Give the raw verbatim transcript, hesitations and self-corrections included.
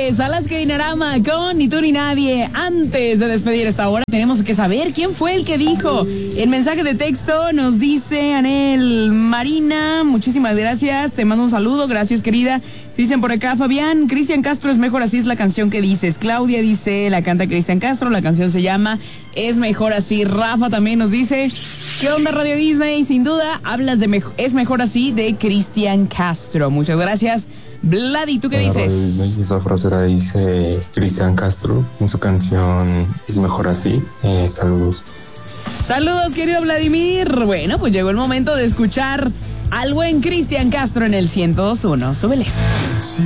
López, Alaska Dinarama con Ni tú ni nadie. Antes de despedir esta hora, tenemos que saber quién fue el que dijo. El mensaje de texto nos dice Anel Marina, muchísimas gracias, te mando un saludo, gracias querida. Dicen por acá, Fabián, Cristian Castro, es mejor así, es la canción que dices. Claudia dice, la canta Cristian Castro, la canción se llama Es mejor así. Rafa también nos dice, ¿qué onda Radio Disney? Sin duda, hablas de mejo- Es mejor así de Cristian Castro. Muchas gracias. Vladi, ¿tú qué dices? Disney, esa frase la dice Cristian Castro en su canción Es mejor así. Eh, saludos. Saludos, querido Vladimir. Bueno, pues llegó el momento de escuchar al buen Cristian Castro en el ciento dos punto uno. Súbele. Si